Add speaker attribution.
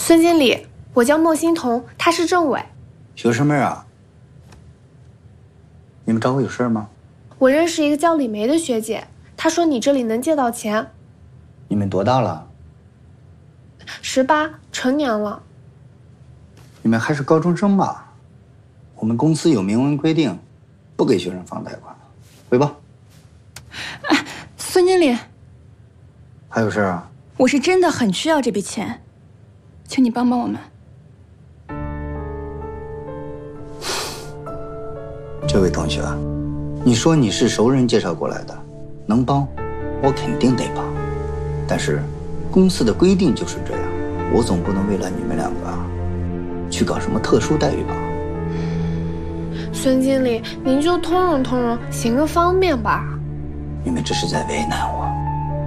Speaker 1: 孙经理，我叫莫欣彤，他是政委。
Speaker 2: 学生妹啊，你们找我有事吗？
Speaker 1: 我认识一个叫李梅的学姐，她说你这里能借到钱。
Speaker 2: 你们多大了
Speaker 1: ？18，成年了。
Speaker 2: 你们还是高中生吧？我们公司有明文规定，不给学生放贷款。汇报。
Speaker 3: 哎，孙经理，
Speaker 2: 还有事啊？
Speaker 3: 我是真的很需要这笔钱，请你帮帮我们。
Speaker 2: 这位同学，你说你是熟人介绍过来的，能帮，我肯定得帮。但是，公司的规定就是这样，我总不能为了你们两个，去搞什么特殊待遇吧？
Speaker 1: 孙经理，您就通融通融，行个方便吧。
Speaker 2: 你们这是在为难我。